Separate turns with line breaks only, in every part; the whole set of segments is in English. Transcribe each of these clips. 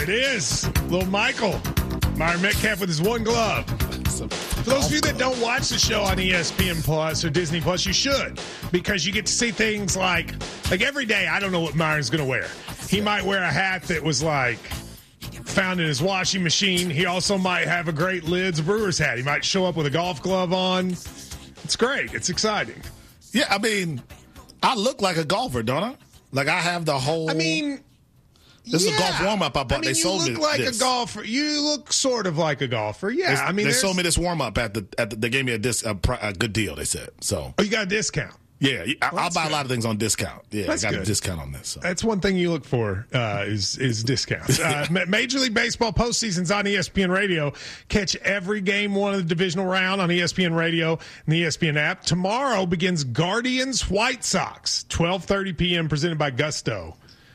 is. Little Michael. Myron Metcalf with his one glove. For those of you that don't watch the show on ESPN Plus or Disney Plus, you should, because you get to see things like every day, I don't know what Myron's going to wear. He might wear a hat that was found in his washing machine. He also might have a great Lids Brewers hat. He might show up with a golf glove on. It's great. It's exciting.
Yeah, I mean, I look like a golfer, don't I? Like I have the whole.
I mean,
this is a golf warm up I bought. They sold me
you look like a golfer. You look sort of like a golfer. Yeah,
they sold me this warm up they gave me a good deal. They said so.
Oh, you got a discount.
Yeah, I'll buy a lot of things on discount. Yeah,
that's
I got
good.
a discount on this. So.
That's one thing you look for is discounts. Major League Baseball postseason's on ESPN Radio. Catch every game one of the divisional round on ESPN Radio and the ESPN app. Tomorrow begins Guardians White Sox, 12:30 p.m. presented by Gusto.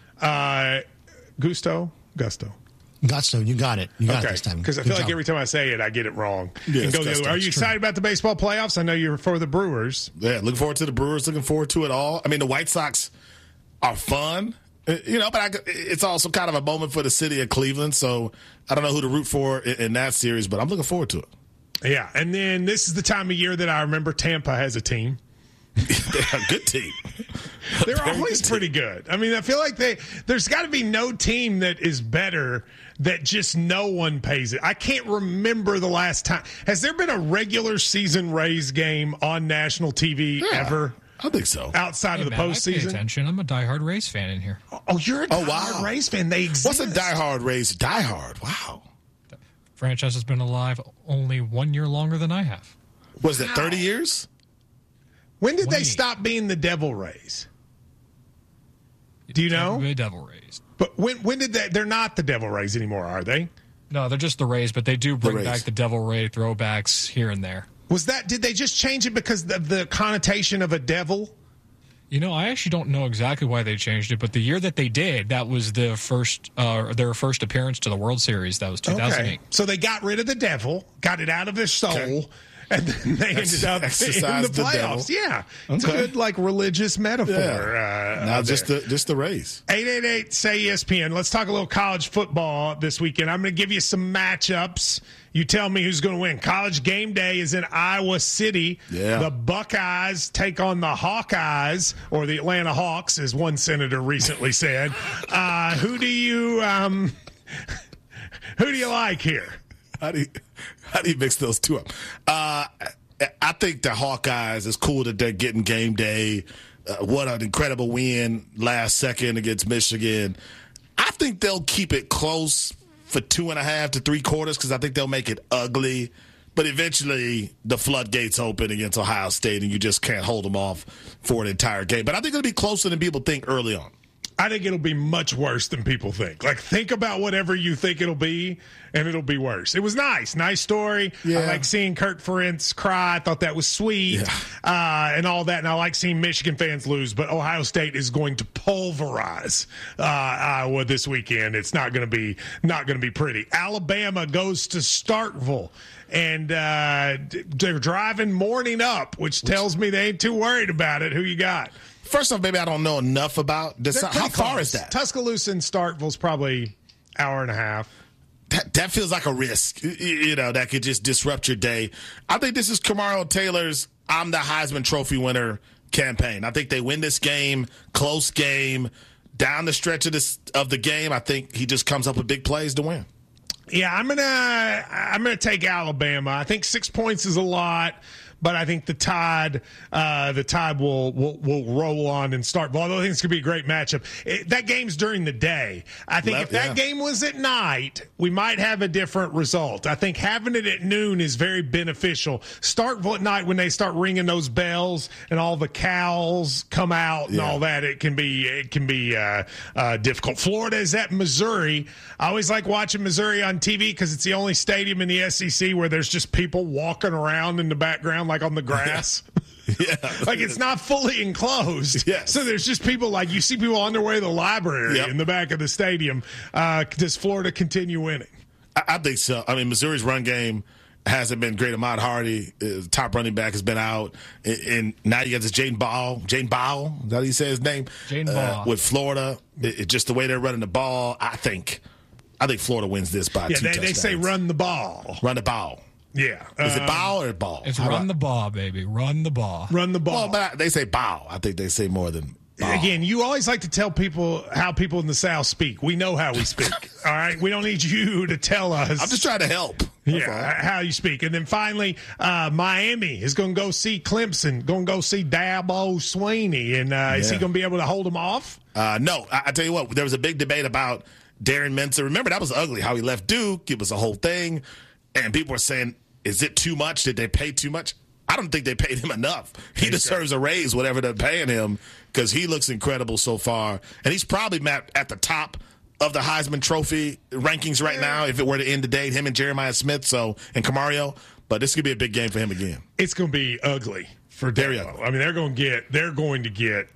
Gusto,
you got it. You got it this time.
Because I feel like every time I say it, I get it wrong.
Yeah,
Are you excited about the baseball playoffs? I know you're for the Brewers.
Yeah, looking forward to the Brewers. Looking forward to it all. I mean, the White Sox are fun, but it's also kind of a moment for the city of Cleveland. So I don't know who to root for in that series, but I'm looking forward to it.
Yeah, and then this is the time of year that I remember Tampa has a team.
They're a good team.
They're always pretty good. I mean, I feel like there's got to be no team that is better that just no one pays it. I can't remember the last time. Has there been a regular season Rays game on national TV ever?
I think so.
Outside of the postseason?
I pay attention. I'm a diehard Rays fan in here.
Oh, you're a diehard Rays fan. They exist.
What's a diehard Rays? Diehard. Wow.
The franchise has been alive only 1 year longer than I have.
Was it 30 years?
When did they stop being the Devil Rays? Do you know?
The Devil Rays.
But when did they? They're not the Devil Rays anymore, are they?
No, they're just the Rays, but they do bring back the Devil Ray throwbacks here and there.
Did they just change it because of the connotation of a devil?
I actually don't know exactly why they changed it, but the year that they did, that was their first appearance to the World Series. That was 2008.
Okay. So they got rid of the devil, got it out of their soul. Okay. And then they ended up in the playoffs. Yeah. It's a good, religious metaphor.
Yeah. Now just the Rays.
888-SAY-ESPN. Let's talk a little college football this weekend. I'm going to give you some matchups. You tell me who's going to win. College game day is in Iowa City. Yeah. The Buckeyes take on the Hawkeyes, or the Atlanta Hawks, as one senator recently said. Who do you like here?
How do you mix those two up? I think the Hawkeyes is cool that they're getting game day. What an incredible win last second against Michigan. I think they'll keep it close for 2.5 to 3 quarters because I think they'll make it ugly. But eventually the floodgates open against Ohio State and you just can't hold them off for an entire game. But I think it'll be closer than people think early on.
I think it'll be much worse than people think. Think about whatever you think it'll be, and it'll be worse. It was nice. Nice story. Yeah. I like seeing Kirk Ferentz cry. I thought that was sweet, and all that. And I like seeing Michigan fans lose. But Ohio State is going to pulverize Iowa this weekend. It's not going to be pretty. Alabama goes to Starkville. And they're driving morning up, which tells me they ain't too worried about it. Who you got?
First off, maybe I don't know enough about this. How far is that?
Tuscaloosa and Starkville's probably hour and a half.
That feels like a risk, that could just disrupt your day. I think this is Kamaro Taylor's I'm the Heisman Trophy winner campaign. I think they win this game, close game. Down the stretch of the game, I think he just comes up with big plays to win.
Yeah, I'm gonna take Alabama. I think 6 points is a lot, but I think the Tide will roll on and start. Although I think it's gonna be a great matchup. That game's during the day. I think if that game was at night, we might have a different result. I think having it at noon is very beneficial. Starkville at night, when they start ringing those bells and all the cows come out and all that, it can be difficult. Florida is at Missouri. I always like watching Missouri on TV because it's the only stadium in the SEC where there's just people walking around in the background, on the grass.
Yeah.
It's not fully enclosed.
Yes.
So there's just people you see people on their way to the library in the back of the stadium. Does Florida continue winning?
I think so. I mean, Missouri's run game hasn't been great. Ahmad Hardy, top running back, has been out. And now you got this Jaden Ball. Is that how you say his name?
Jaden Ball.
With Florida. Just the way they're running the ball, I think I think Florida wins this by 2 touchdowns.
They say run the ball.
Run the ball.
Yeah.
Is it ball or ball?
It's run the ball, baby. Run the ball.
Run the ball.
Well, but they say ball. I think they say more than ball.
Again, you always like to tell people how people in the South speak. We know how we speak. All right? We don't need you to tell us.
I'm just trying to help.
How you speak. And then finally, Miami is going to go see Clemson, going to go see Dabo Swinney. And is he going to be able to hold them off?
No. I tell you what, there was a big debate about Darren Mincer. Remember, that was ugly, how he left Duke. It was a whole thing. And people were saying, is it too much? Did they pay too much? I don't think they paid him enough. He deserves a raise, whatever they're paying him, because he looks incredible so far. And he's probably at the top of the Heisman Trophy rankings right now if it were to end today, him and Jeremiah Smith and Camario. But this could be a big game for him again.
It's going to be ugly for Dabo. I mean, they're going to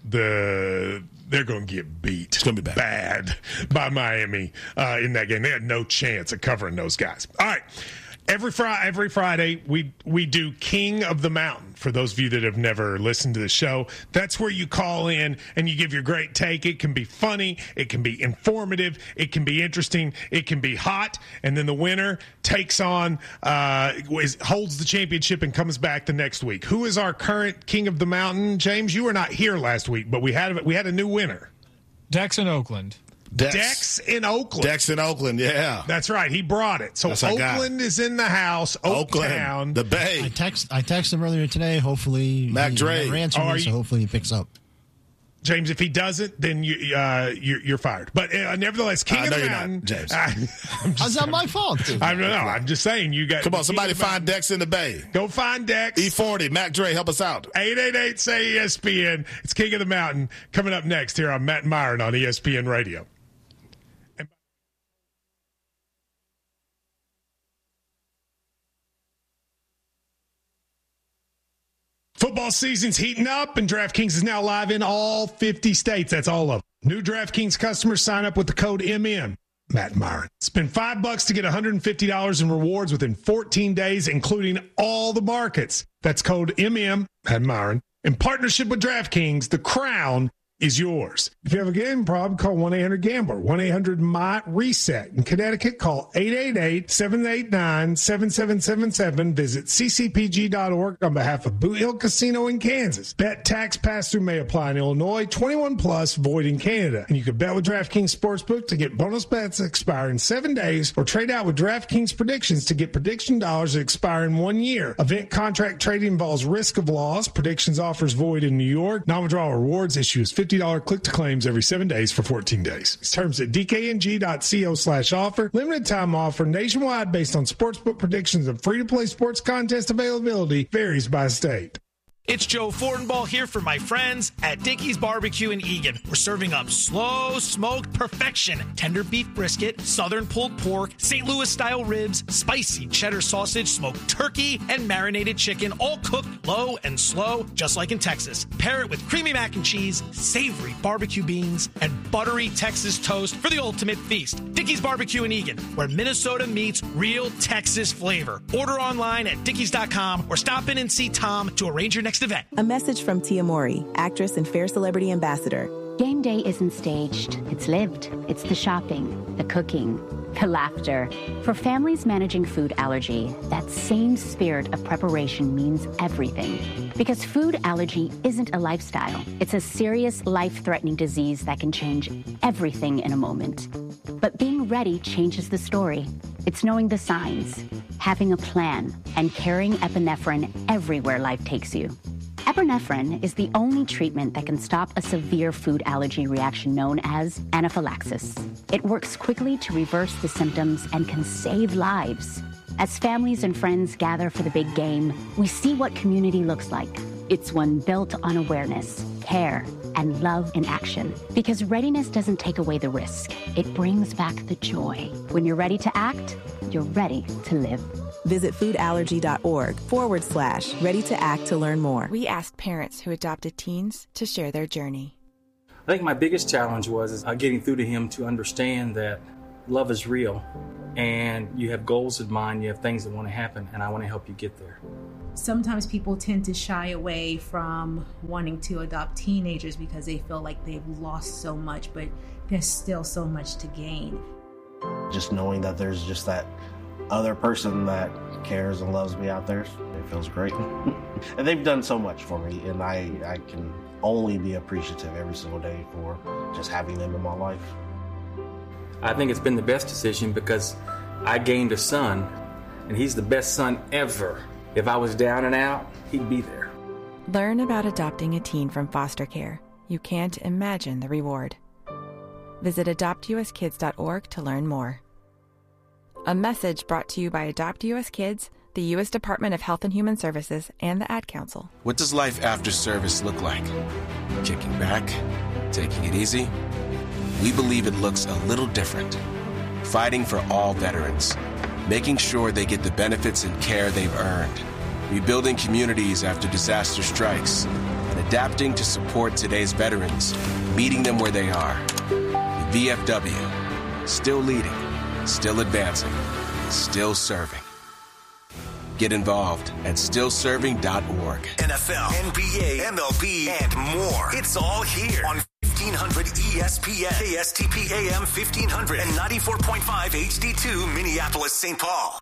get beat.
It's going to be
bad by Miami in that game. They had no chance of covering those guys. All right. Every Friday, we do King of the Mountain. For those of you that have never listened to the show, that's where you call in and you give your great take. It can be funny. It can be informative. It can be interesting. It can be hot. And then the winner takes on, holds the championship and comes back the next week. Who is our current King of the Mountain? James, you were not here last week, but we had a new winner.
Dex in Oakland.
Dex in Oakland.
Dex in Oakland, yeah.
That's right. He brought it. So Oakland is in the house. Oaktown.
The Bay.
I texted him earlier today. Hopefully,
Mac Dre.
So hopefully he picks up.
James, if he doesn't, then you're fired. But nevertheless, King of the Mountain.
Not, James.
How's that my fault?
I don't know. I'm just saying you got.
Come on, somebody find Dex in the Bay.
Go find Dex.
E40, Mac Dre, help us out.
888-SAY-ESPN. It's King of the Mountain coming up next here on Matt Myron on ESPN Radio. Football season's heating up, and DraftKings is now live in all 50 states. That's all of them. New DraftKings customers sign up with the code MM. Matt Myron. Spend $5 to get $150 in rewards within 14 days, including all the markets. That's code MM. Matt Myron. In partnership with DraftKings, the crown is yours. If you have a gambling problem, call 1-800-GAMBLER, 1-800-MY-RESET. In Connecticut, call 888-789-7777. Visit ccpg.org on behalf of Boot Hill Casino in Kansas. Bet tax pass-through may apply in Illinois. 21 plus, void in Canada. And you can bet with DraftKings Sportsbook to get bonus bets that expire in 7 days, or trade out with DraftKings Predictions to get prediction dollars that expire in 1 year. Event contract trading involves risk of loss. Predictions offers void in New York. Non-withdrawal rewards issues $50 click-to-claims every 7 days for 14 days. Terms at dkng.co/offer. Limited time offer nationwide based on sportsbook predictions and free-to-play sports contest availability varies by state.
It's Joe Fortenbaugh here for my friends at Dickey's Barbecue in Eagan. We're serving up slow smoked perfection, tender beef brisket, southern pulled pork, St. Louis style ribs, spicy cheddar sausage, smoked turkey, and marinated chicken, all cooked low and slow, just like in Texas. Pair it with creamy mac and cheese, savory barbecue beans, and buttery Texas toast for the ultimate feast. Dickey's Barbecue in Eagan, where Minnesota meets real Texas flavor. Order online at dickeys.com or stop in and see Tom to arrange your next event.
A message from Tia Mori, actress and Fair Celebrity Ambassador.
Game day isn't staged. It's lived. It's the shopping, the cooking, the laughter. For families managing food allergy, that same spirit of preparation means everything. Because food allergy isn't a lifestyle. It's a serious, life-threatening disease that can change everything in a moment. But being ready changes the story. It's knowing the signs, having a plan, and carrying epinephrine everywhere life takes you. Epinephrine is the only treatment that can stop a severe food allergy reaction known as anaphylaxis. It works quickly to reverse the symptoms and can save lives. As families and friends gather for the big game, we see what community looks like. It's one built on awareness, care, and love in action. Because readiness doesn't take away the risk. It brings back the joy. When you're ready to act, you're ready to live.
Visit foodallergy.org/ready to act to learn more.
We asked parents who adopted teens to share their journey.
I think my biggest challenge was getting through to him to understand that love is real and you have goals in mind, you have things that want to happen, and I want to help you get there.
Sometimes people tend to shy away from wanting to adopt teenagers because they feel like they've lost so much, but there's still so much to gain.
just knowing that there's just that other person that cares and loves me out there, it feels great. And they've done so much for me, and I can only be appreciative every single day for just having them in my life.
I think it's been the best decision because I gained a son, and he's the best son ever. If I was down and out, he'd be there.
Learn about adopting a teen from foster care. You can't imagine the reward. Visit adoptuskids.org to learn more. A message brought to you by Adopt US Kids, the U.S. Department of Health and Human Services, and the Ad Council.
What does life after service look like? Kicking back? Taking it easy? We believe it looks a little different. Fighting for all veterans. Making sure they get the benefits and care they've earned. Rebuilding communities after disaster strikes. And adapting to support today's veterans. Meeting them where they are. The VFW. Still leading. Still advancing. Still serving. Get involved at stillserving.org.
NFL, NBA, MLB, and more. It's all here on 1500 ESPN, KSTP AM 1500, and 94.5 HD2 Minneapolis, St. Paul.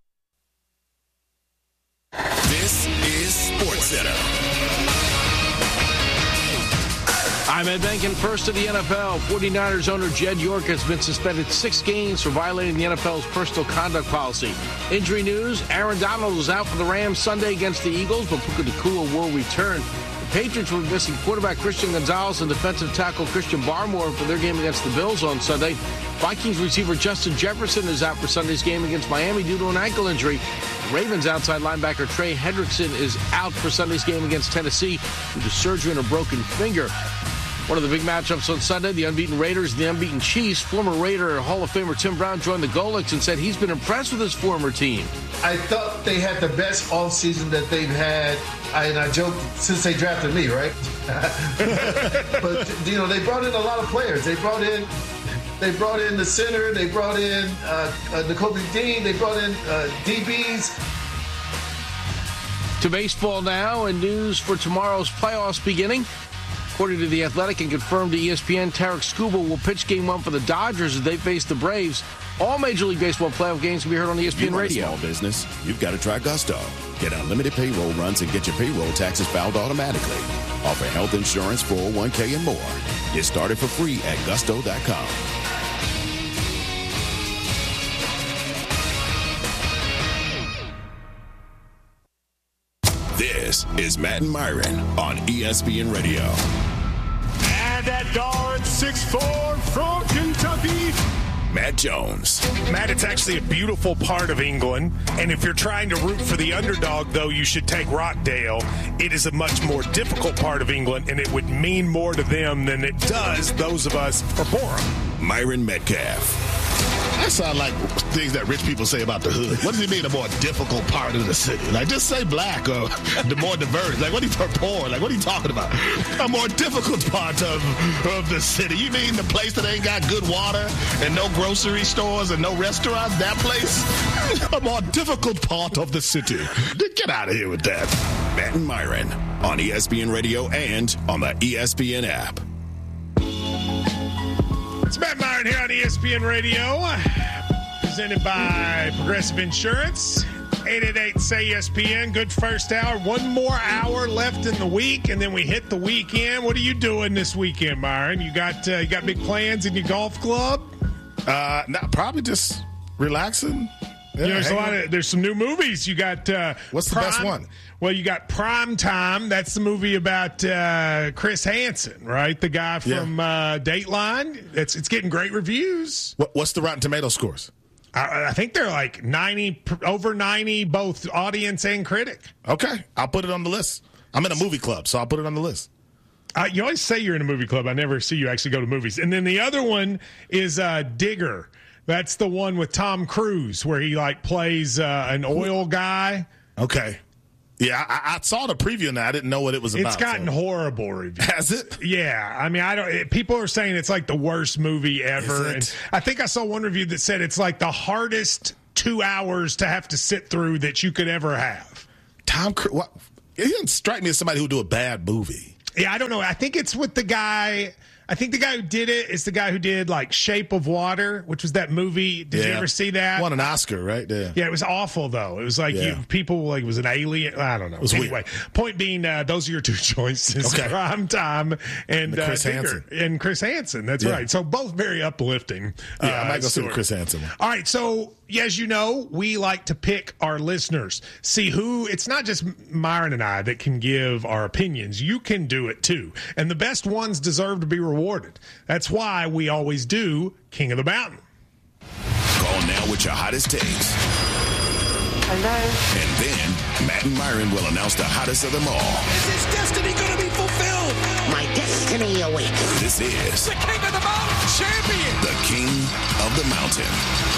This is SportsCenter.
I'm Ed Benkin. First to the NFL. 49ers owner Jed York has been suspended 6 games for violating the NFL's personal conduct policy. Injury news, Aaron Donald was out for the Rams Sunday against the Eagles, but Puka Nacua will return. The Patriots were missing quarterback Christian Gonzalez and defensive tackle Christian Barmore for their game against the Bills on Sunday. Vikings receiver Justin Jefferson is out for Sunday's game against Miami due to an ankle injury. Ravens outside linebacker Trey Hendrickson is out for Sunday's game against Tennessee due to surgery on a broken finger. One of the big matchups on Sunday, the unbeaten Raiders and the unbeaten Chiefs. Former Raider Hall of Famer Tim Brown joined the Golics and said he's been impressed with his former team.
I thought they had the best offseason that they've had, and I joked, since they drafted me, right? But, you know, they brought in a lot of players. They brought in the center. They brought in Nakobe Dean. They brought in DBs.
To baseball now, and news for tomorrow's playoffs beginning. According to The Athletic and confirmed to ESPN, Tarek Skubal will pitch Game 1 for the Dodgers as they face the Braves. All Major League Baseball playoff games can be heard on ESPN Radio.
Small business, you've got to try Gusto. Get unlimited payroll runs and get your payroll taxes filed automatically. Offer health insurance, 401k, and more. Get started for free at gusto.com. This is Matt and Myron on ESPN Radio.
And that guard, 6'4" from Kentucky,
Matt Jones.
Matt, it's actually a beautiful part of England, and if you're trying to root for the underdog, though, you should take Rockdale. It is a much more difficult part of England, and it would mean more to them than it does those of us for Borum.
Myron Metcalf.
That sounds like things that rich people say about the hood. What does it mean, a more difficult part of the city? Like, just say black or the more diverse. Like, what are you poor? Like, what are you talking about? A more difficult part of the city. You mean the place that ain't got good water and no grocery stores and no restaurants? That place? A more difficult part of the city. Get out of here with that.
Matt and Myron on ESPN Radio and on the ESPN app.
It's Matt Myron here on ESPN Radio, presented by Progressive Insurance. 888-SAY-ESPN. Good first hour. One more hour left in the week, and then we hit the weekend. What are you doing this weekend, Myron? You got big plans in your golf club?
No, probably just relaxing. Yeah,
there's some new movies. You got
what's the best one?
Well, you got Prime Time. That's the movie about Chris Hansen, right? The guy from Dateline. It's getting great reviews.
What's the Rotten Tomato scores?
I think they're like 90, over 90, both audience and critic.
Okay, I'll put it on the list. I'm in a movie club, so I'll put it on the list.
You always say you're in a movie club. I never see you actually go to movies. And then the other one is Digger. That's the one with Tom Cruise where he plays an oil guy.
Okay. Yeah, I saw the preview and I didn't know what it was about.
It's gotten horrible reviews.
Has it?
Yeah. I mean, people are saying it's like the worst movie ever. And I think I saw one review that said it's like the hardest 2 hours to have to sit through that you could ever have.
Tom Cruise, he doesn't strike me as somebody who would do a bad movie.
Yeah, I don't know. I think it's with the guy. I think the guy who did it is the guy who did like Shape of Water, which was that movie. Did you ever see that?
Won an Oscar, right?
Yeah, it was awful though. It was like people like it was an alien. I don't know. Anyway, point being, those are your two choices: Prime Time and
Chris Hansen.
And Chris Hansen. That's right. So both very uplifting.
Yeah, I might go see the Chris Hansen one.
All right, so as you know, we like to pick our listeners. See who. It's not just Myron and I that can give our opinions. You can do it too, and the best ones deserve to be rewarded. That's why we always do King of the Mountain.
Call now with your hottest takes.
Hello.
And then Matt and Myron will announce the hottest of them all.
Is his destiny going to be fulfilled? My destiny awaits.
This is
the King of the Mountain champion.
The King of the Mountain.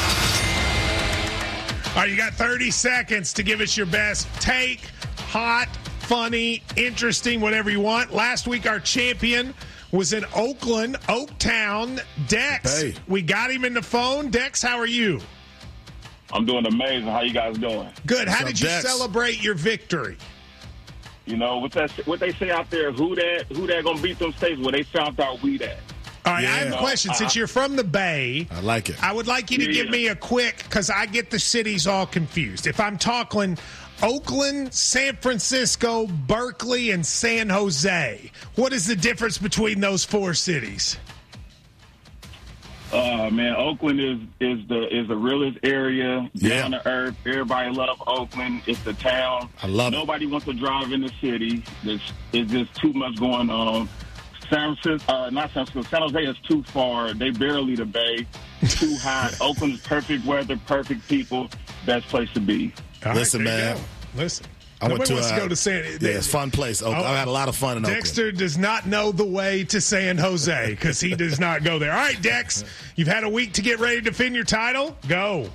All right, you got 30 seconds to give us your best take. Hot, funny, interesting, whatever you want. Last week, our champion was in Oakland, Oaktown. Dex, we got him in the phone. Dex, how are you?
I'm doing amazing. How you guys doing?
Good. How did you celebrate your victory?
You know, what they say out there, who that gonna beat them states? Well, they found out we that.
All right, I have a question. Since you're from the Bay,
I like it.
I would like you to give me a quick, because I get the cities all confused. If I'm talking Oakland, San Francisco, Berkeley, and San Jose, what is the difference between those four cities?
Man, Oakland is the realest area, down to earth. Everybody love Oakland. It's the town.
I love
Nobody wants to drive in the city. It's just too much going on. San Jose is too far. They barely the Bay. Too hot. Oakland is perfect weather, perfect people. Best place to be.
Listen, man.
Listen.
I went to
go to San.
it's a fun place. I had a lot of fun in Oakland.
Dexter does not know the way to San Jose because he does not go there. All right, Dex, you've had a week to get ready to defend your title. Go.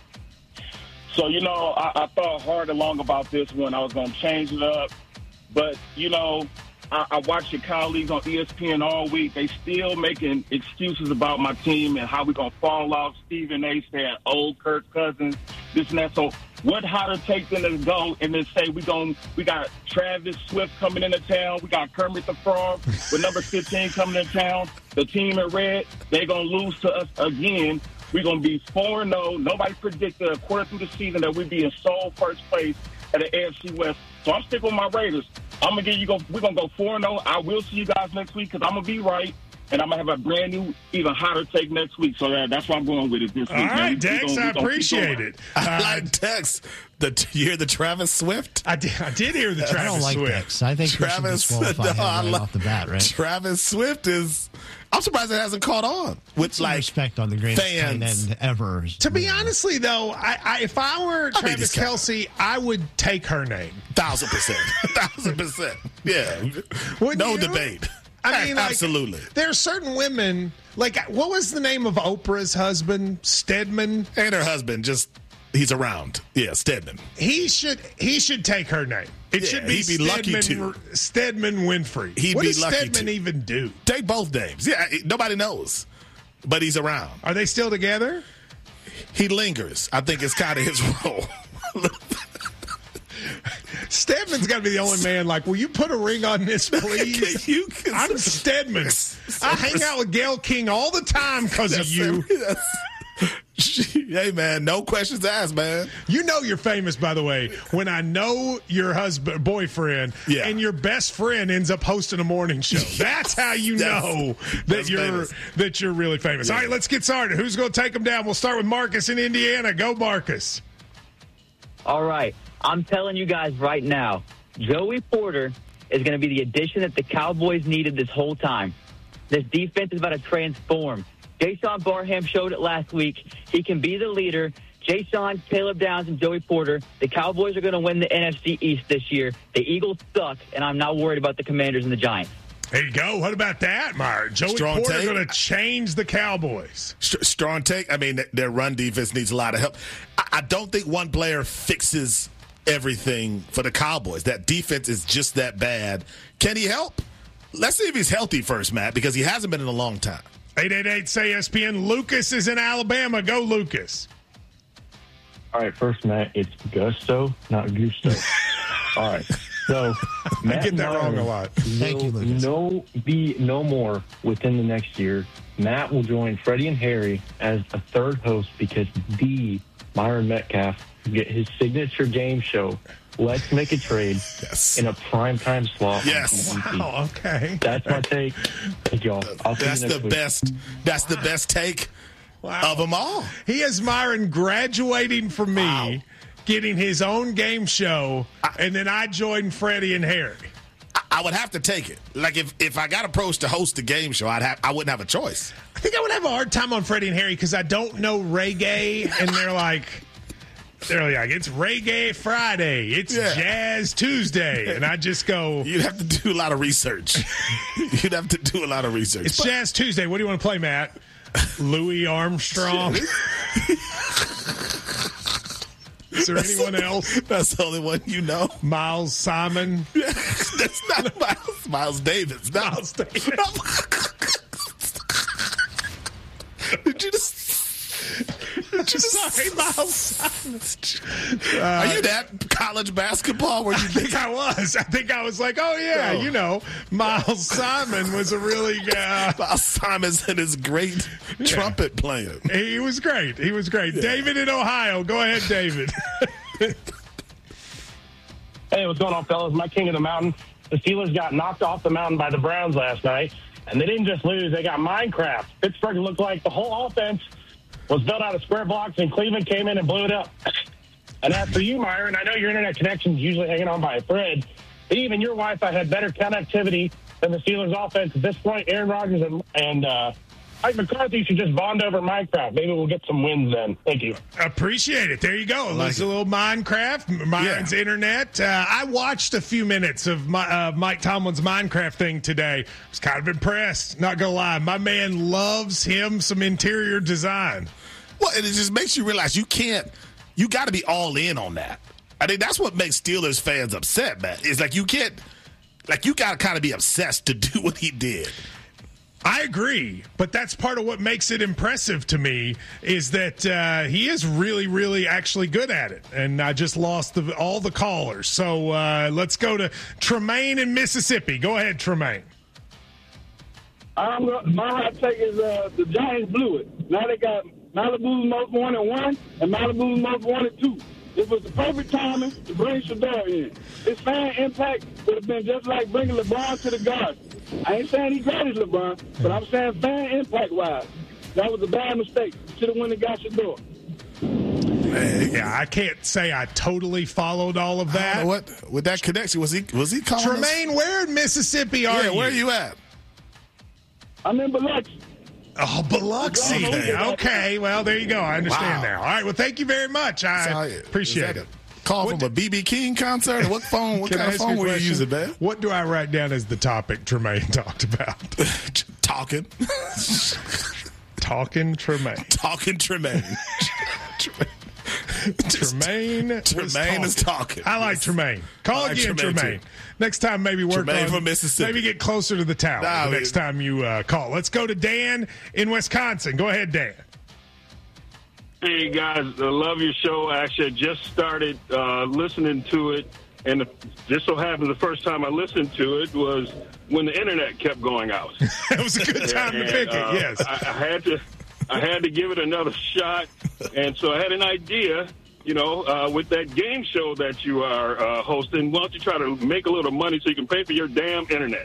So, you know, I thought hard and long about this one. I was going to change it up. But, you know, I watched your colleagues on ESPN all week. They still making excuses about my team and how we're going to fall off. Stephen A. said, old Kirk Cousins, this and that. So what hotter take than to go and then say we got Travis Swift coming into town. We got Kermit the Frog with number 15 coming into town. The team in red, they're going to lose to us again. We're going to be 4-0. Nobody predicted a quarter through the season that we'd be in sole first place at the AFC West. So I'm sticking with my Raiders. We're going to go 4-0. I will see you guys next week because I'm going to be right. And I'm going to have a brand new, even hotter take next week. So that's why I'm going with it this week.
All right, Dex, I appreciate it.
I like Dex. You hear the Travis Swift?
I did hear the Travis Swift.
I don't like Dex. I think Travis off the bat, right?
Travis Swift is... I'm surprised it hasn't caught on with
some respect on the greatest tight end ever.
To be honestly, though, if I were Travis Kelce, I would take her name.
1,000%. 1,000%. Yeah. No debate.
I mean,
absolutely.
There are certain women, like, what was the name of Oprah's husband? Stedman?
And her husband, he's around. Yeah, Stedman.
He should take her name. It should be
Stedman, lucky to.
Stedman Winfrey. What does Stedman even do?
Take both names. Yeah, nobody knows. But he's around.
Are they still together?
He lingers. I think it's kind of his role.
Stedman's got to be the only man like, will you put a ring on this, please? I'm Stedman. I hang out with Gayle King all the time because of you.
Hey, man, no questions asked, man.
You know you're famous, by the way, when I know your boyfriend and your best friend ends up hosting a morning show. That's how you know that you're really famous. Yeah. All right, let's get started. Who's going to take them down? We'll start with Marcus in Indiana. Go, Marcus.
All right. I'm telling you guys right now, Joey Porter is going to be the addition that the Cowboys needed this whole time. This defense is about to transform. Jason Barham showed it last week. He can be the leader. Jason, Caleb Downs, and Joey Porter. The Cowboys are going to win the NFC East this year. The Eagles suck, and I'm not worried about the Commanders and the Giants.
There you go. What about that, Mark? Joey Porter going to change the Cowboys.
Strong take. I mean, their run defense needs a lot of help. I don't think one player fixes everything for the Cowboys. That defense is just that bad. Can he help? Let's see if he's healthy first, Matt, because he hasn't been in a long time.
888-SAY-ESPN. Lucas is in Alabama. Go, Lucas.
All right, first, Matt, it's Gusto, not Gusto. All right. So
I get that wrong a lot.
Thank you, Lucas. Be no more within the next year. Matt will join Freddie and Harry as a third host because Myron Metcalf will get his signature game show. Let's make a trade in a primetime slot.
Yes.
Wow. Okay.
That's my take. Thank y'all.
That's the best. That's the best take of them all.
He has Myron graduating from me, getting his own game show, and then I join Freddie and Harry.
I would have to take it. Like if I got approached to host a game show, I wouldn't have a choice.
I think I would have a hard time on Freddie and Harry because I don't know reggae, and they're like, it's Reggae Friday, it's Jazz Tuesday, and I just go.
You'd have to do a lot of research.
It's Jazz Tuesday. What do you want to play, Matt? Louis Armstrong. Is there anyone else?
That's the only one you know.
Miles Simon.
That's not Miles. Miles Davis. No.
Miles Davis.
Did you just?
Sorry, Miles Simon.
Are you that college basketball where you
think I was? I think I was like, oh yeah, Miles Simon was a really
Miles Simon's and his great trumpet playing.
He was great. Yeah. David in Ohio. Go ahead, David.
Hey, what's going on, fellas? My king of the mountain. The Steelers got knocked off the mountain by the Browns last night, and they didn't just lose. They got Minecraft. Pittsburgh looked like the whole offense was built out of square blocks, and Cleveland came in and blew it up. And as for you, Myron, I know your internet connection's usually hanging on by a thread, but even your Wi-Fi had better connectivity than the Steelers' offense. At this point, Aaron Rodgers and Mike McCarthy should just bond over Minecraft. Maybe we'll get some wins then. Thank you.
Appreciate it. There you go. A little Minecraft, Myron's internet. I watched a few minutes of Mike Tomlin's Minecraft thing today. I was kind of impressed, not going to lie. My man loves him some interior design.
Well, and it just makes you realize you got to be all in on that. I think that's what makes Steelers fans upset, man. It's like you got to kind of be obsessed to do what he did.
I agree, but that's part of what makes it impressive to me is that he is really, really actually good at it. And I just lost all the callers. So let's go to Tremaine in Mississippi. Go ahead, Tremaine.
My hot take is the Giants blew it. Now they got Malibu's most wanted 1 and Malibu's most wanted 2. It was the perfect timing to bring Shador in. His fan impact would have been just like bringing LeBron to the Garden. I ain't saying he's great as LeBron, but I'm saying fan impact-wise, that was a bad mistake. Should have went and got Shador.
Yeah, I can't say I totally followed all of that.
What with that connection was he calling
Tremaine,
us?
Where in Mississippi are you?
Where are you at?
I'm in Biloxi.
Oh, Biloxi. Okay, well, there you go. I understand now. All right, well, thank you very much. I appreciate it.
Call from a B.B. King concert? What phone? What kind of phone were you using, man?
What do I write down as the topic Tremaine talked about?
Talking.
Talking Tremaine.
Talking Tremaine.
Tremaine
is talking.
I like Tremaine. Call again, Tremaine. Next time, maybe work
Tremaine
on
from Mississippi.
Maybe get closer to the tower the next time you call. Let's go to Dan in Wisconsin. Go ahead, Dan.
Hey, guys, I love your show. Actually, I just started listening to it, and just so happens the first time I listened to it was when the internet kept going out.
It was a good time to pick it, yes.
I had to give it another shot, and so I had an idea, with that game show that you are hosting. Why don't you try to make a little money so you can pay for your damn internet?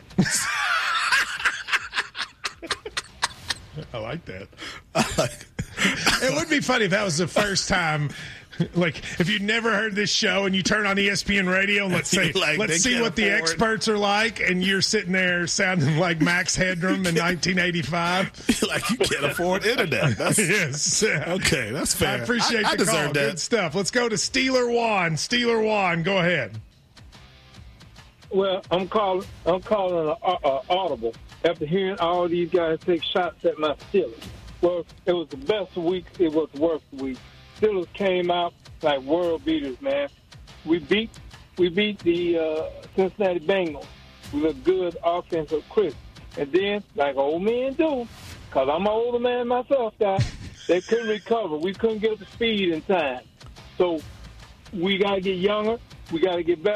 I like that. It would be funny if that was the first time. Like, if you'd never heard this show and you turn on ESPN radio and let's see what the experts are like, and you're sitting there sounding like Max Headroom in 1985.
Like you can't afford internet.
Yes.
Okay, that's fair.
I appreciate the
deserve
call.
That.
Good stuff. Let's go to Steeler Juan. Steeler Juan, go ahead.
Well, I'm calling an audible after hearing all these guys take shots at my Steelers. Well, it was the best week. It was the worst week. Steelers came out like world beaters, man. We beat the Cincinnati Bengals with a good offensive quick. And then, like old men do, because I'm an older man myself, guys, they couldn't recover. We couldn't get up to speed in time. So we got to get younger. We got to get better.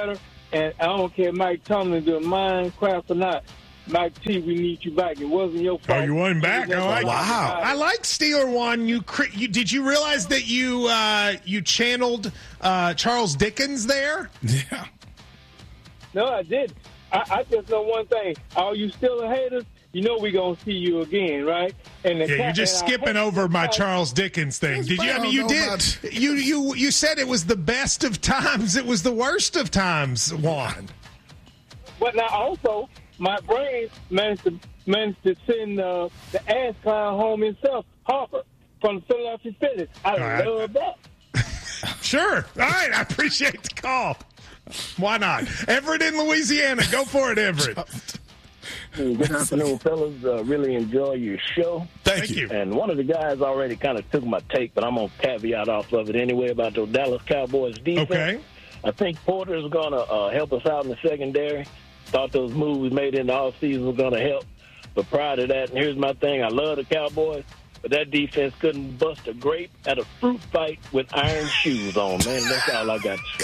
And I don't care if Mike Tomlin doing Minecraft or not. Mike T, we need you back. It wasn't your fault.
Oh, you want him back?
Wow.
I like Steeler One. You did you realize that you channeled Charles Dickens there?
Yeah.
No, I didn't. I just know one thing. All you Steeler haters, you know we're going to see you again, right? And
you're just skipping over my Charles Dickens thing. Did you? I mean, you did. You said it was the best of times. It was the worst of times, Juan.
But now also, my brain managed to send the ass clown home himself, Harper, from the Philadelphia Phillies. I love that.
Sure. All right. I appreciate the call. Why not? Everett in Louisiana. Go for it, Everett.
Good afternoon, fellas. Really enjoy your show.
Thank you.
And one of the guys already kind of took my take, but I'm going to caveat off of it anyway about those Dallas Cowboys defense.
Okay.
I think Porter is going to help us out in the secondary. Thought those moves we made in the offseason were going to help. But prior to that, and here's my thing, I love the Cowboys, but that defense couldn't bust a grape at a fruit fight with iron shoes on, man. That's all I got to say.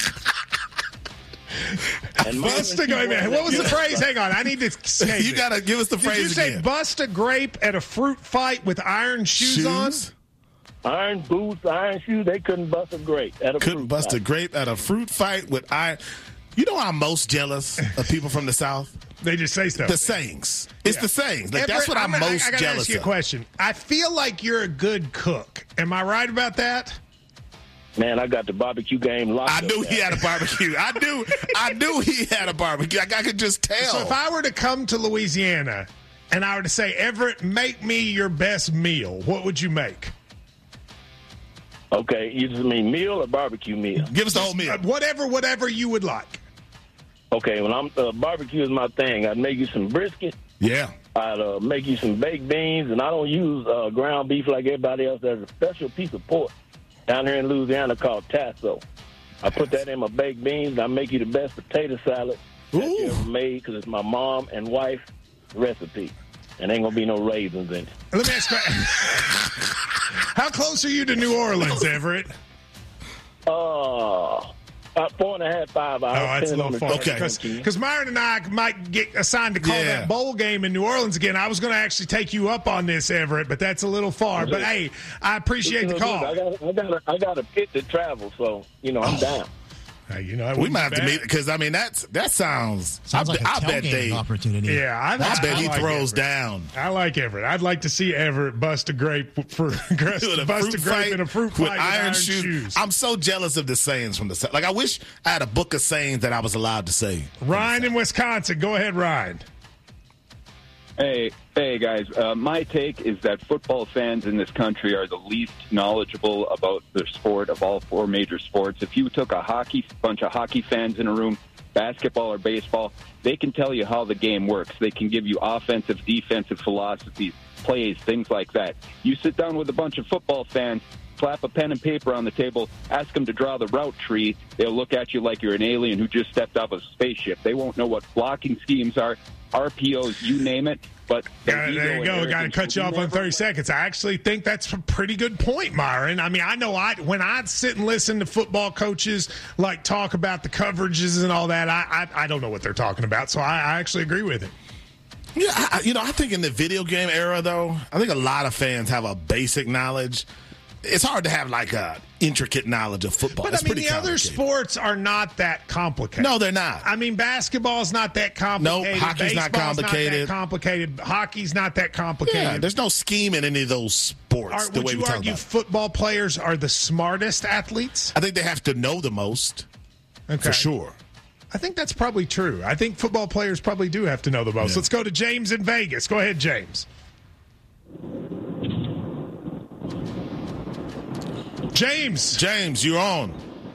Bust a grape. What was the phrase? Hang on. I need to say
You got to give us the phrase
Did you say
again.
bust a grape at a fruit fight with iron shoes on?
Iron boots, iron shoes, they couldn't bust a grape at a
Couldn't
fruit
bust
fight.
a grape at a fruit fight with iron. You know I'm most jealous of people from the South?
They just say stuff.
The sayings. It's the sayings. Like,
Everett,
that's what I'm most
I gotta
jealous
ask you a
of.
question. I feel like you're a good cook. Am I right about that?
Man, I got the barbecue game locked
I
up.
knew he had a barbecue. I knew he had a barbecue. I could just tell.
So if I were to come to Louisiana and I were to say, Everett, make me your best meal, what would you make?
Okay, you just mean meal or barbecue meal?
Give us the whole meal.
Whatever you would like.
Okay, when I'm barbecue is my thing. I'd make you some brisket.
Yeah.
I'd make you some baked beans, and I don't use ground beef like everybody else. There's a special piece of pork down here in Louisiana called tasso. I put that in my baked beans, and I make you the best potato salad that you ever made because it's my mom and wife recipe. And ain't going to be no raisins in it.
Let me ask you, how close are you to New Orleans, Everett?
About 4.5, 5 hours.
Oh, that's a little far.
Okay.
Because Myron and I might get assigned to call that bowl game in New Orleans again. I was going to actually take you up on this, Everett, but that's a little far. But, hey, I appreciate the call.
I got a pit to travel, so, I'm down.
We might have to meet because that sounds
like a
I bet
tailgating opportunity.
Yeah,
I bet he
like
throws
Everett.
down.
I like Everett. I'd like to see Everett bust a grape for bust a grape in a fruit fight with iron shoes.
I'm so jealous of the sayings from the South. Like I wish I had a book of sayings that I was allowed to say.
Ryan in Wisconsin, go ahead, Ryan.
Hey, guys. My take is that football fans in this country are the least knowledgeable about the sport of all four major sports. If you took a bunch of hockey fans in a room, basketball or baseball, they can tell you how the game works. They can give you offensive, defensive philosophies, plays, things like that. You sit down with a bunch of football fans, slap a pen and paper on the table, ask them to draw the route tree, they'll look at you like you're an alien who just stepped off a spaceship. They won't know what blocking schemes are, RPOs, you name it. But
there you go. Got to cut you off on 30 seconds. I actually think that's a pretty good point, Myron. I mean, I know when I sit and listen to football coaches like talk about the coverages and all that, I don't know what they're talking about. So I actually agree with him.
Yeah, I think in the video game era, though, I think a lot of fans have a basic knowledge. It's hard to have like a intricate knowledge of football.
But the other sports are not that complicated.
No, they're not.
I mean, basketball's not that complicated.
No, hockey's not complicated.
Not that complicated. Hockey's not that complicated.
Yeah, there's no scheme in any of those sports.
Would you argue football players are the smartest athletes?
I think they have to know the most, for sure.
I think that's probably true. I think football players probably do have to know the most. Let's go to James in Vegas. Go ahead, James. James,
you're on.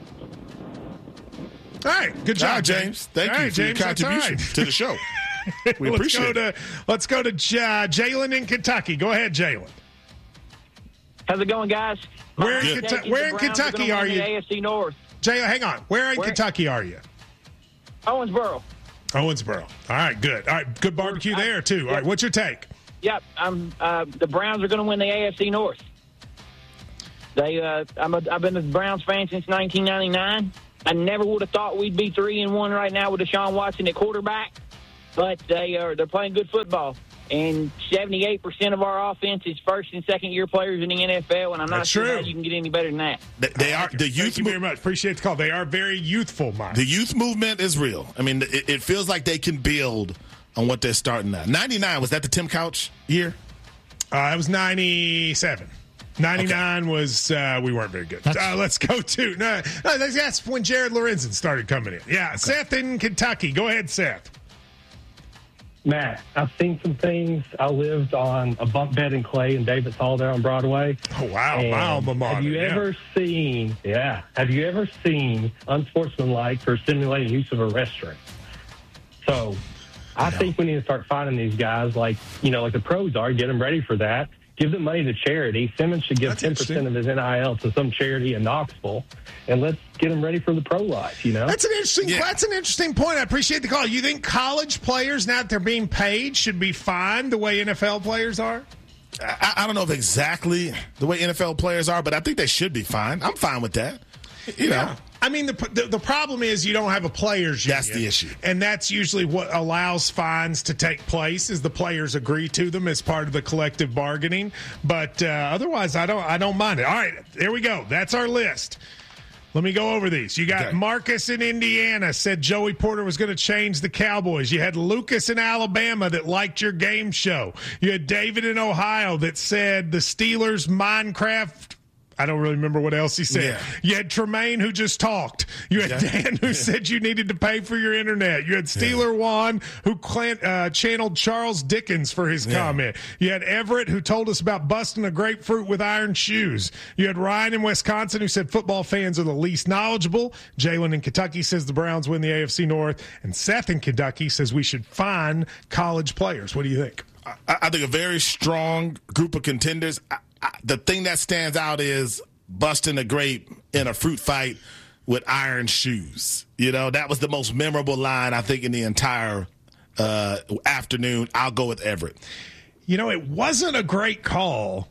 All right, good job,
James. Thank you for your contribution to the show. We appreciate it.
Let's go to Jalen in Kentucky. Go ahead, Jalen.
How's it going, guys?
Where in Kentucky are you?
The AFC North.
Jalen, hang on. Where in Kentucky are you?
Owensboro.
All right, good. All right, good barbecue there too. All right, what's your take?
Yep, the Browns are going to win the AFC North. I've been a Browns fan since 1999. I never would have thought we'd be 3-1 right now with Deshaun Watson at quarterback, but they're playing good football. And 78% of our offense is first and second year players in the NFL, and I'm not sure how you can get any better than that.
They are the youth.
Thank you very much. Appreciate the call. They are very youthful, Mike.
The youth movement is real. I mean, it feels like they can build on what they're starting now. 99, was that the Tim Couch year?
It was 97. 99 was we weren't very good. Let's go to that's when Jared Lorenzen started coming in. Yeah, okay. Seth in Kentucky. Go ahead, Seth.
Matt, I've seen some things. I lived on a bunk bed in Clay and Davis Hall there on Broadway.
Oh, wow. My alma mater.
Have you ever seen unsportsmanlike for simulating use of a restroom? So I think we need to start finding these guys like the pros are, get them ready for that. Give them money to charity. Simmons should give 10% of his NIL to some charity in Knoxville, and let's get them ready for the pro life.
That's an interesting point. I appreciate the call. You think college players, now that they're being paid, should be fined the way NFL players are?
I don't know if exactly the way NFL players are, but I think they should be fined. I'm fine with that. You know.
I mean, the problem is you don't have a players union.
That's the issue.
And that's usually what allows fines to take place is the players agree to them as part of the collective bargaining. But otherwise, I don't mind it. All right, there we go. That's our list. Let me go over these. You got Marcus in Indiana said Joey Porter was going to change the Cowboys. You had Lucas in Alabama that liked your game show. You had David in Ohio that said the Steelers Minecraft. I don't really remember what else he said. Yeah. You had Tremaine who just talked. You had Dan who said you needed to pay for your internet. You had Steeler Juan who channeled Charles Dickens for his comment. You had Everett who told us about busting a grapefruit with iron shoes. You had Ryan in Wisconsin who said football fans are the least knowledgeable. Jalen in Kentucky says the Browns win the AFC North. And Seth in Kentucky says we should fine college players. What do you think?
I think a very strong group of contenders. The thing that stands out is busting a grape in a fruit fight with iron shoes. That was the most memorable line, I think, in the entire afternoon. I'll go with Everett.
It wasn't a great call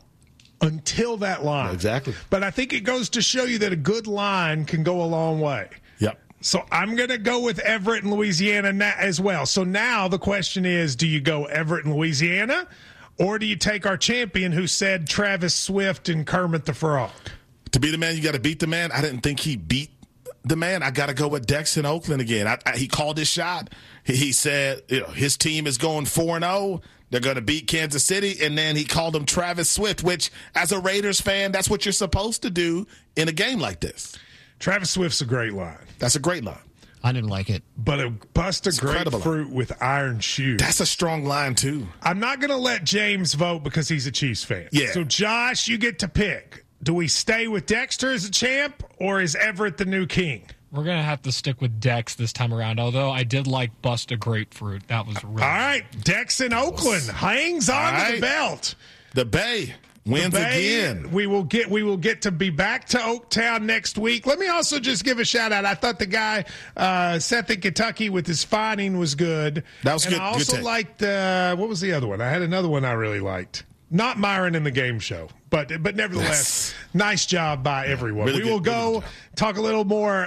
until that line.
Exactly.
But I think it goes to show you that a good line can go a long way.
Yep.
So I'm going to go with Everett in Louisiana as well. So now the question is, do you go Everett in Louisiana? Or do you take our champion who said Travis Swift and Kermit the Frog?
To be the man, you got to beat the man. I didn't think he beat the man. I got to go with Dex in Oakland again. He called his shot. He said his team is going 4-0. They're going to beat Kansas City. And then he called him Travis Swift, which as a Raiders fan, that's what you're supposed to do in a game like this.
Travis Swift's a great line.
That's a great line.
I didn't like it.
But bust a grapefruit with iron shoes.
That's a strong line, too.
I'm not going to let James vote because he's a Chiefs fan.
Yeah.
So, Josh, you get to pick. Do we stay with Dexter as a champ, or is Everett the new king?
We're going to have to stick with Dex this time around, although I did like bust a grapefruit. That was really
all right. Dex in Oakland hangs on to the belt.
The Bay wins again.
We will get to be back to Oaktown next week. Let me also just give a shout out. I thought the guy Seth in Kentucky with his fining was good.
That was good.
I also liked what was the other one? I had another one I really liked. Not Myron in the game show, but nevertheless, nice job by everyone. Really we will go talk a little more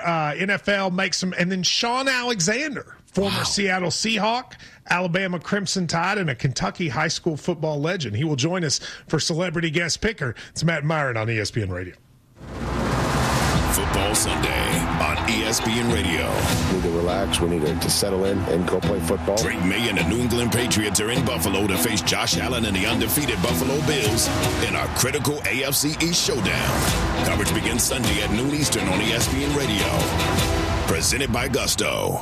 NFL, and then Sean Alexander, former Seattle Seahawk, Alabama Crimson Tide, and a Kentucky high school football legend. He will join us for Celebrity Guest Picker. It's Matt Myron on ESPN Radio.
Football Sunday on ESPN Radio.
We need to relax. We need to settle in and go play football.
Drake May and the New England Patriots are in Buffalo to face Josh Allen and the undefeated Buffalo Bills in our critical AFC East showdown. Coverage begins Sunday at noon Eastern on ESPN Radio. Presented by Gusto.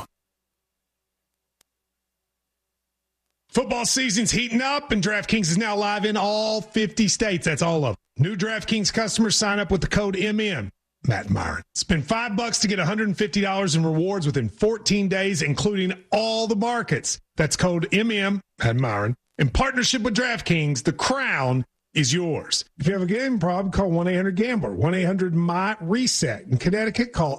Football season's heating up, and DraftKings is now live in all 50 states. That's all of them. New DraftKings customers sign up with the code MM. Matt Myron. Spend $5 to get $150 in rewards within 14 days, including all the markets. That's code MM, Matt Myron. In partnership with DraftKings, the crown is yours. If you have a gambling problem, call 1-800-GAMBLER, 1-800-MY-RESET. In Connecticut, call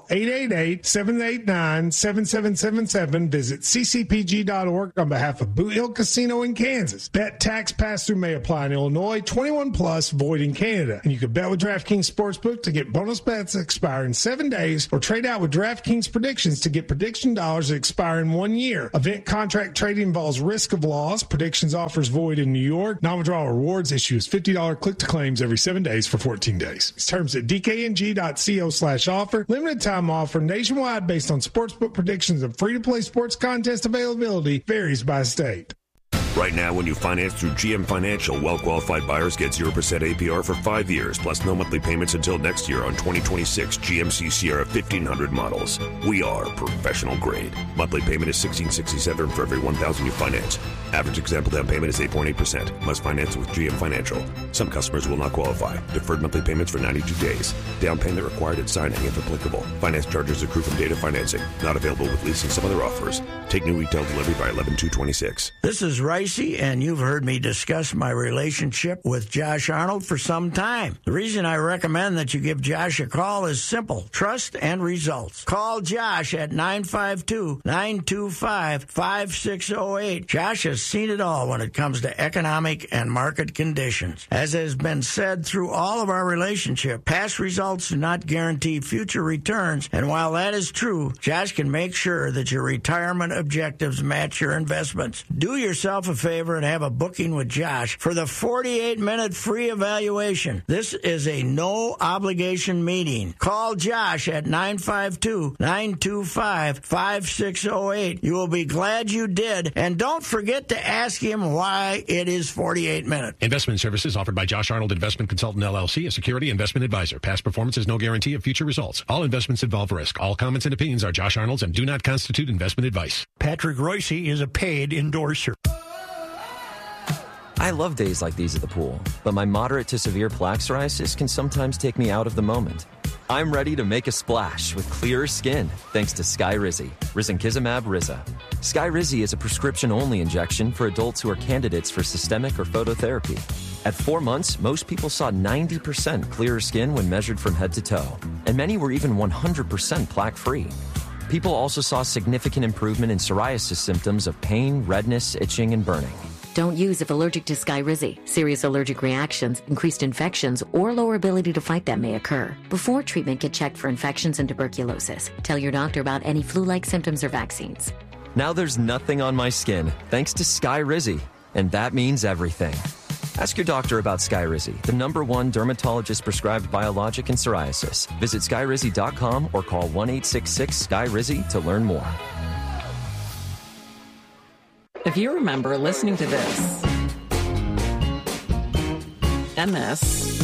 888-789-7777. Visit ccpg.org on behalf of Boot Hill Casino in Kansas. Bet tax pass-through may apply in Illinois, 21 plus, void in Canada. And you can bet with DraftKings Sportsbook to get bonus bets that expire in 7 days, or trade out with DraftKings Predictions to get prediction dollars that expire in 1 year. Event contract trading involves risk of loss. Predictions offers void in New York. Non-withdrawal rewards issues $50 click-to-claims every 7 days for 14 days. Terms at dkng.co/offer. Limited time offer nationwide based on sportsbook predictions and free-to-play sports contest availability varies by state.
Right now, when you finance through GM Financial, well-qualified buyers get 0% APR for 5 years, plus no monthly payments until next year on 2026 GMC Sierra 1500 models. We are professional grade. Monthly payment is $1,667 for every $1,000 you finance. Average example down payment is 8.8%. Must finance with GM Financial. Some customers will not qualify. Deferred monthly payments for 92 days. Down payment required at signing if applicable. Finance charges accrue from data financing. Not available with leasing. Some other offers. Take new retail delivery by 11/2/26.
This is Rice, and you've heard me discuss my relationship with Josh Arnold for some time. The reason I recommend that you give Josh a call is simple: trust and results. Call Josh at 952-925-5608. Josh has seen it all when it comes to economic and market conditions. As has been said through all of our relationship, past results do not guarantee future returns, and while that is true, Josh can make sure that your retirement objectives match your investments. Do yourself a favor and have a booking with Josh for the 48-minute free evaluation. This is a no-obligation meeting. Call Josh at 952-925-5608. You will be glad you did, and don't forget to ask him why it is 48 minutes.
Investment services offered by Josh Arnold Investment Consultant, LLC, a security investment advisor. Past performance is no guarantee of future results. All investments involve risk. All comments and opinions are Josh Arnold's and do not constitute investment advice.
Patrick Royce is a paid endorser.
I love days like these at the pool, but my moderate to severe plaque psoriasis can sometimes take me out of the moment. I'm ready to make a splash with clearer skin thanks to Skyrizi, risankizumab Riza. Skyrizi is a prescription-only injection for adults who are candidates for systemic or phototherapy. At 4 months, most people saw 90% clearer skin when measured from head to toe, and many were even 100% plaque-free. People also saw significant improvement in psoriasis symptoms of pain, redness, itching, and burning.
Don't use if allergic to Skyrizi. Serious allergic reactions, increased infections, or lower ability to fight them may occur. Before treatment, get checked for infections and tuberculosis. Tell your doctor about any flu-like symptoms or vaccines.
Now there's nothing on my skin thanks to Skyrizi, and that means everything. Ask your doctor about Skyrizi, the #1 dermatologist-prescribed biologic in psoriasis. Visit Skyrizi.com or call 1-866-SKYRIZI to learn more.
If you remember listening to this, and this,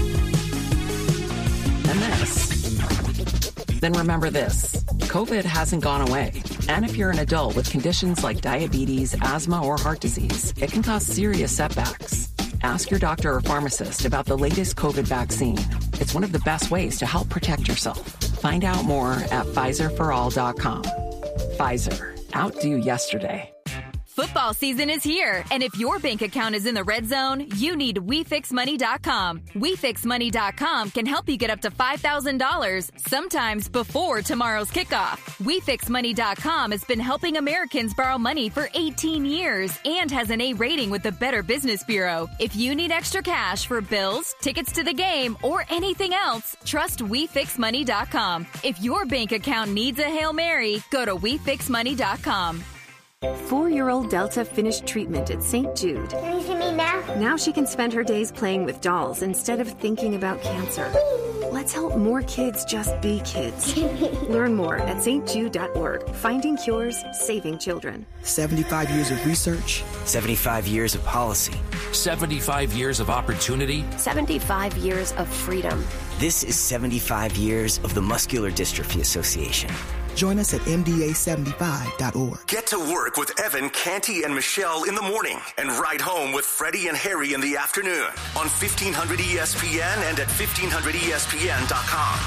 and this, then remember this. COVID hasn't gone away. And if you're an adult with conditions like diabetes, asthma, or heart disease, it can cause serious setbacks. Ask your doctor or pharmacist about the latest COVID vaccine. It's one of the best ways to help protect yourself. Find out more at PfizerForAll.com. Pfizer. Outdo yesterday.
Football season is here, and if your bank account is in the red zone, you need WeFixMoney.com. WeFixMoney.com can help you get up to $5,000, sometimes before tomorrow's kickoff. WeFixMoney.com has been helping Americans borrow money for 18 years and has an A rating with the Better Business Bureau. If you need extra cash for bills, tickets to the game, or anything else, trust WeFixMoney.com. If your bank account needs a Hail Mary, go to WeFixMoney.com.
4-year-old Delta finished treatment at St. Jude.
Can you see me now?
Now she can spend her days playing with dolls instead of thinking about cancer. Let's help more kids just be kids. Learn more at stjude.org. Finding cures, saving children.
75 years of research. 75 years of policy.
75 years of opportunity.
75 years of freedom.
This is 75 years of the Muscular Dystrophy Association.
Join us at MDA75.org.
Get to work with Evan, Canty, and Michelle in the morning and ride home with Freddie and Harry in the afternoon on 1500 ESPN and at 1500ESPN.com.